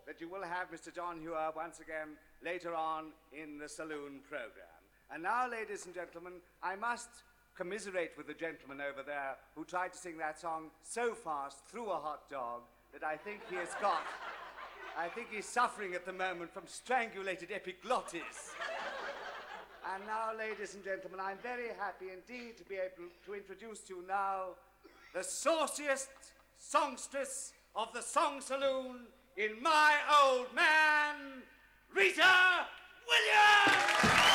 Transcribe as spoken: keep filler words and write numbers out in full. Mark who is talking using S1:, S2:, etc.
S1: that you will have Mister John Hewer once again later on in the saloon program. And now, ladies and gentlemen, I must commiserate with the gentleman over there who tried to sing that song so fast through a hot dog that I think he has got, I think he's suffering at the moment from strangulated epiglottis. And now, ladies and gentlemen, I'm very happy indeed to be able to introduce to you now the sauciest songstress of the Song Saloon in My Old Man, Rita Williams!